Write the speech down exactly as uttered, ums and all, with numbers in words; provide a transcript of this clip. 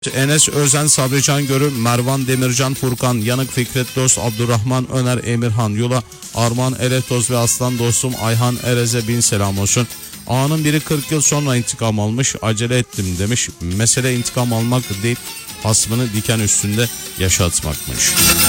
Enes Özen, Sabrican Görü, Mervan Demircan, Furkan Yanık, Fikret Dost, Abdurrahman Öner, Emirhan Yula, Arman Eretoz ve aslan dostum Ayhan Erez'e bin selam olsun. Ağanın biri kırk yıl sonra intikam almış, acele ettim demiş. Mesele intikam almak değil, hasmını diken üstünde yaşatmakmış.